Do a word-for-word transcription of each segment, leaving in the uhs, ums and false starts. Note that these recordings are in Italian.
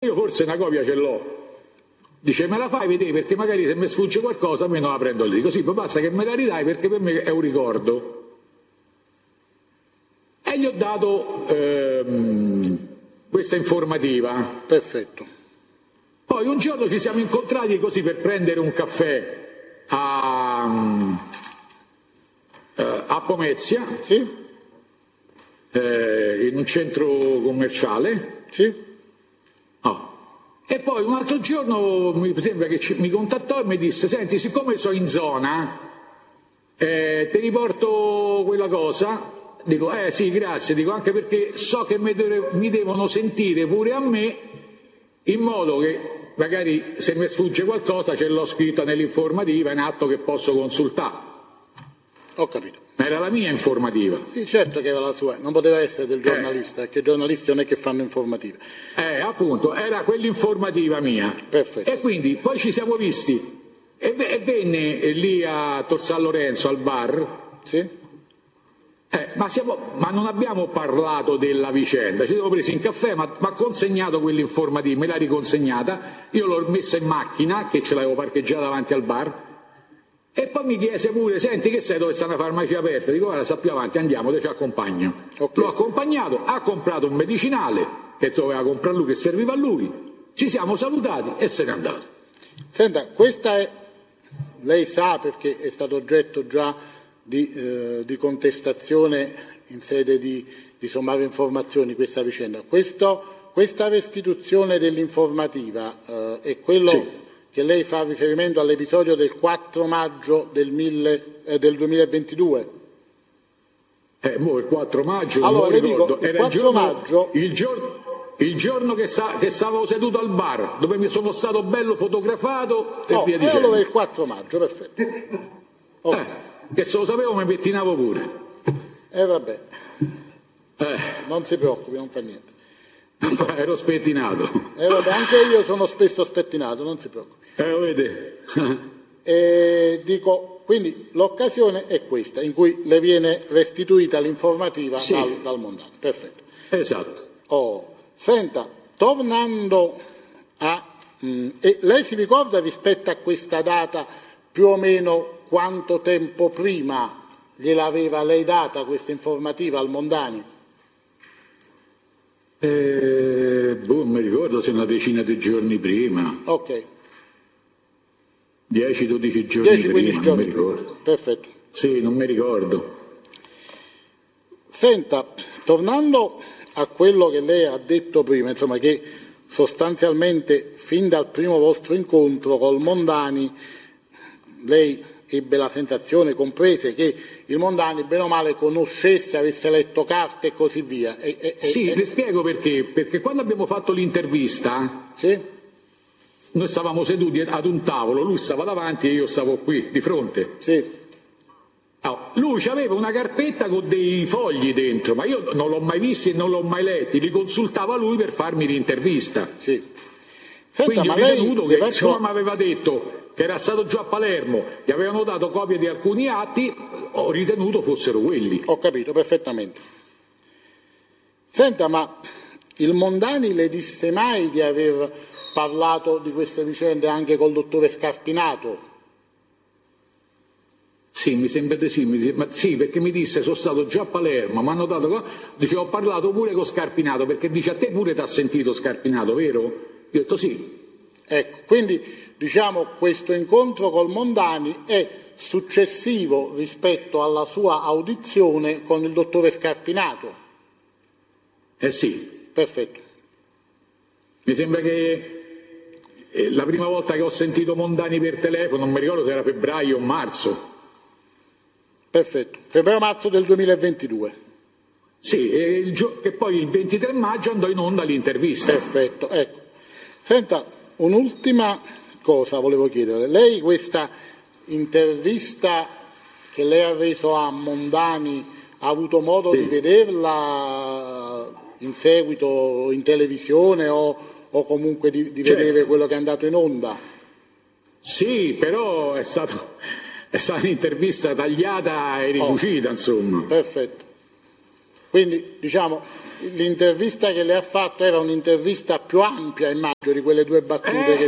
io forse una copia ce l'ho. Dice, me la fai vedere perché magari se mi sfugge qualcosa, a me non la prendo lì. Così, poi basta che me la ridai perché per me è un ricordo. E gli ho dato ehm, questa informativa. Perfetto. Poi un giorno ci siamo incontrati così per prendere un caffè a, a Pomezia, sì. eh, in un centro commerciale. Sì. Oh. E poi un altro giorno mi sembra che ci, mi contattò e mi disse, senti, siccome sono in zona, eh, ti riporto quella cosa. Dico, eh sì, grazie, dico anche perché so che mi, de- mi devono sentire pure a me, in modo che magari se mi sfugge qualcosa ce l'ho scritta nell'informativa in atto che posso consultare. Ho capito. Ma era la mia informativa. Sì, certo che era la sua, non poteva essere del giornalista, eh. perché i giornalisti non è che fanno informative. Eh, appunto, era quell'informativa mia. Perfetto. E quindi poi ci siamo visti e, v- e venne lì a Tor San Lorenzo al bar. Sì. Eh, ma, siamo, ma non abbiamo parlato della vicenda, ci siamo presi in caffè, ma mi ha consegnato quell'informativa, me l'ha riconsegnata, io l'ho messa in macchina, che ce l'avevo parcheggiata davanti al bar, e poi mi chiese pure, senti che sei, dove sta una farmacia aperta? Dico, guarda, sta più avanti, andiamo, te ci accompagno. Okay. L'ho accompagnato, ha comprato un medicinale, che doveva comprare lui, che serviva a lui, ci siamo salutati e se n'è andato. Senta, questa è, lei sa perché è stato oggetto già Di, eh, di contestazione in sede di, di sommarie informazioni questa vicenda. Questo, questa restituzione dell'informativa eh, è quello sì. che lei fa riferimento all'episodio del quattro maggio del, mille, eh, del duemilaventidue? Eh, boh, il quattro maggio, allora, non le ricordo. Dico, il Era quattro il giorno, maggio... Il giorno... Il giorno che, sa, che stavo seduto al bar, dove mi sono stato bello fotografato e oh, via e dicendo. allora il quattro maggio, perfetto. Okay. Eh. Che se lo sapevo mi pettinavo pure. E eh, vabbè, eh. non si preoccupi, non fa niente. Ero spettinato. E eh, vabbè, anche io sono spesso spettinato, non si preoccupi. Eh, lo vede. E dico, quindi l'occasione è questa, in cui le viene restituita l'informativa sì. dal, dal Mondani. Perfetto. Esatto. Oh, senta, tornando a... Mh, e lei si ricorda rispetto a questa data più o meno quanto tempo prima gliel'aveva lei data questa informativa al Mondani? Eh, boh, non mi ricordo se una decina di giorni prima. Ok. dieci dodici giorni dieci, prima, non giorni mi ricordo. Prima. Perfetto. Sì, non mi ricordo. Senta, tornando a quello che lei ha detto prima, insomma, che sostanzialmente fin dal primo vostro incontro col Mondani lei ebbe la sensazione, comprese, che il Mondani bene o male conoscesse, avesse letto carte e così via. E, e, sì, e... le spiego perché. Perché quando abbiamo fatto l'intervista, sì? noi stavamo seduti ad un tavolo, lui stava davanti e io stavo qui, di fronte. Sì. Oh, lui aveva una carpetta con dei fogli dentro, ma io non l'ho mai visti e non l'ho mai letti, li consultava lui per farmi l'intervista. Sì. Senta, Quindi ma ho ritenuto lei che, faccio... come mi aveva detto che era stato già a Palermo, gli avevano dato copie di alcuni atti, ho ritenuto fossero quelli. Ho capito perfettamente. Senta, ma il Mondani le disse mai di aver parlato di queste vicende anche col dottore Scarpinato? Sì, mi sembra di sì, mi sembra, sì, perché mi disse sono stato già a Palermo, mi hanno dato, dice, ho parlato pure con Scarpinato, perché dice a te pure ti ha sentito Scarpinato, vero? Io ho detto sì. Ecco, quindi diciamo questo incontro col Mondani è successivo rispetto alla sua audizione con il dottore Scarpinato. Eh sì. Perfetto. Mi sembra che la prima volta che ho sentito Mondani per telefono, non mi ricordo se era febbraio o marzo. Perfetto, febbraio-marzo del duemilaventidue. Sì, e, il gio- e poi il ventitré maggio andò in onda l'intervista. Perfetto, ecco. Senta, un'ultima cosa volevo chiedere. Lei questa intervista che lei ha reso a Mondani ha avuto modo sì. di vederla in seguito in televisione o, o comunque di, di certo. vedere quello che è andato in onda? Sì, però è stato... È stata un'intervista tagliata e ricucita, oh, insomma. Perfetto. Quindi, diciamo, l'intervista che lei ha fatto era un'intervista più ampia, immagino, di quelle due battute eh, che...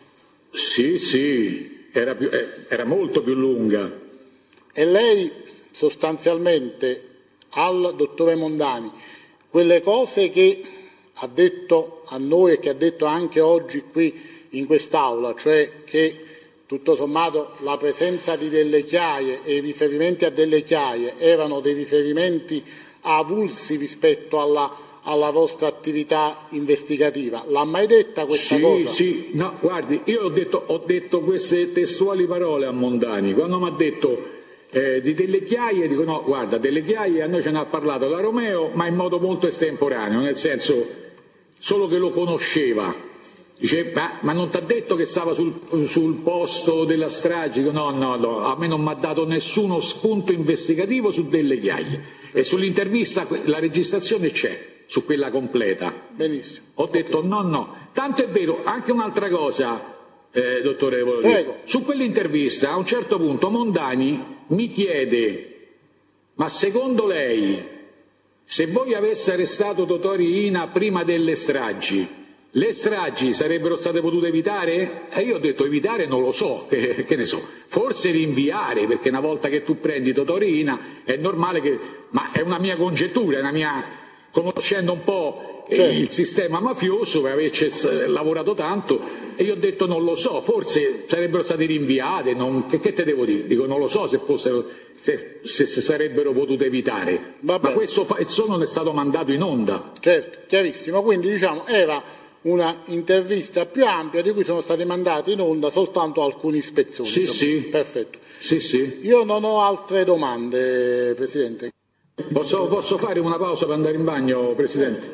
Sì, sì, era, più, eh, era molto più lunga. E lei sostanzialmente al dottore Mondani quelle cose che ha detto a noi e che ha detto anche oggi qui in quest'Aula, cioè che tutto sommato la presenza di delle chiaie e i riferimenti a delle chiaie erano dei riferimenti avulsi rispetto alla, alla vostra attività investigativa. L'ha mai detta questa sì, cosa? Sì, no, guardi, io ho detto, ho detto queste testuali parole a Mondani, quando mi ha detto eh, di delle chiaie, dico no, guarda, delle chiaie a noi ce ne ha parlato la Romeo, ma in modo molto estemporaneo, nel senso solo che lo conosceva. Dice, ma, ma non ti ha detto che stava sul, sul posto della strage? No, no, no, a me non mi ha dato nessuno spunto investigativo su delle chiaie. E sull'intervista la registrazione c'è, su quella completa. Benissimo. Ho detto okay. no, no. Tanto è vero, anche un'altra cosa, eh, dottore, volevo Prego. dire. Su quell'intervista, a un certo punto, Mondani mi chiede, ma secondo lei, se voi avesse arrestato Totò Riina prima delle stragi, le stragi sarebbero state potute evitare? E io ho detto evitare non lo so, che, che ne so, forse rinviare, perché una volta che tu prendi Totò Riina è normale che, ma è una mia congettura, è una mia, conoscendo un po' certo. il sistema mafioso, per averci lavorato tanto, e io ho detto non lo so, forse sarebbero state rinviate, non, che, che te devo dire? Dico non lo so se fossero, se, se, se sarebbero potute evitare, ma questo pezzo non è stato mandato in onda. Certo, chiarissimo, quindi diciamo era una intervista più ampia di cui sono stati mandati in onda soltanto alcuni spezzoni. Sì, sì. Perfetto. Sì, sì. Io non ho altre domande, Presidente. Posso, posso fare una pausa per andare in bagno, Presidente?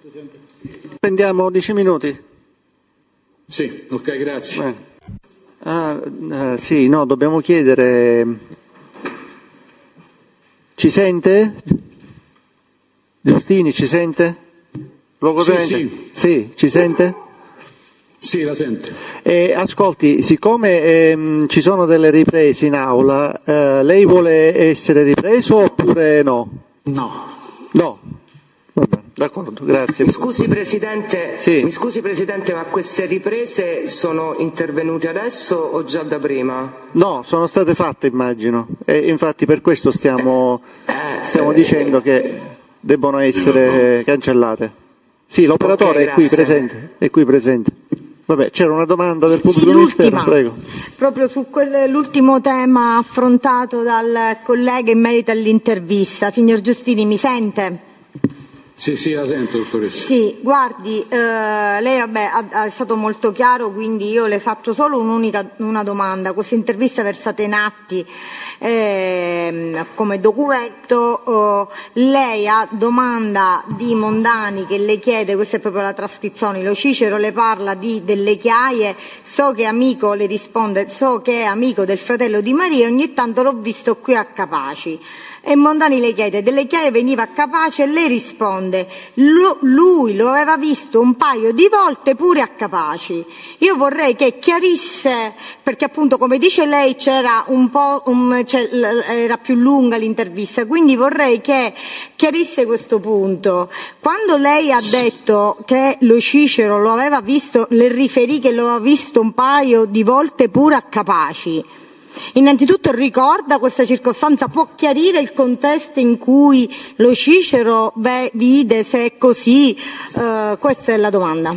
Prendiamo dieci minuti. Sì, ok, grazie. Eh. Ah, eh, sì, no, dobbiamo chiedere. Ci sente? Giustini, ci sente? Sì, sì. Sì, ci sente? Sì, la sento. Eh, ascolti, siccome ehm, ci sono delle riprese in aula, eh, lei vuole essere ripreso oppure no? No. No. Vabbè, d'accordo, grazie. Mi scusi Presidente, sì. mi scusi Presidente, ma queste riprese sono intervenute adesso o già da prima? No, sono state fatte immagino, e infatti per questo stiamo, stiamo dicendo che debbono essere cancellate. Sì, l'operatore okay, è qui presente, è qui presente. Vabbè, c'era una domanda del pubblico sì, ministero, prego. Proprio su l'ultimo tema affrontato dal collega in merito all'intervista. Signor Giustini, mi sente? Sì, sì, la sento, dottoressa. Sì, guardi, eh, lei vabbè, ha, è stato molto chiaro, quindi io le faccio solo un'unica una domanda. Questa intervista versata in atti eh, come documento, eh, lei a domanda di Mondani che le chiede, questa è proprio la trascrizione, lo Cicero le parla di delle chiaie, so che è amico, le risponde, so che è amico del fratello di Maria, ogni tanto l'ho visto qui a Capaci. E Mondani le chiede, delle chiaie veniva a Capaci e lei risponde, lui lo aveva visto un paio di volte pure a Capaci. Io vorrei che chiarisse, perché appunto come dice lei c'era un po', un, cioè, era più lunga l'intervista, quindi vorrei che chiarisse questo punto. Quando lei ha detto che lo Cicero lo aveva visto, le riferì che lo aveva visto un paio di volte pure a Capaci. Innanzitutto ricorda questa circostanza, può chiarire il contesto in cui lo Cicero vide, se è così? Uh, questa è la domanda.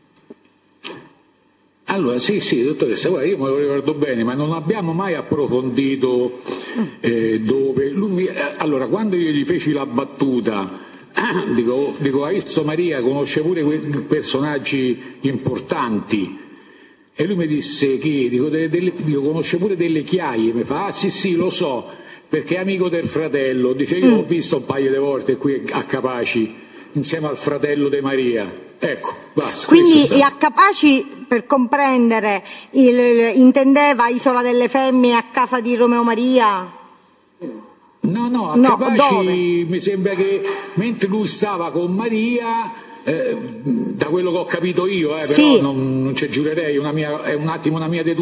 Allora, sì, sì, dottoressa, guarda, io me lo ricordo bene, ma non abbiamo mai approfondito eh, dove... Lui mi... Allora, quando io gli feci la battuta, dico, dico, Aizzo Maria conosce pure quei personaggi importanti, e lui mi disse che, dico, delle, delle, dico, conosce pure delle chiaie, mi fa, ah sì sì lo so, perché è amico del fratello, dice io l'ho visto un paio di volte qui a Capaci, insieme al fratello di Maria, ecco, basta. Quindi a Capaci, per comprendere, il, intendeva Isola delle Femmine a casa di Romeo Maria? No, no, a no, Capaci dove? Mi sembra che mentre lui stava con Maria... Eh, da quello che ho capito io, eh, però sì. non, non ci giurerei, una mia, è un attimo una mia deduzione.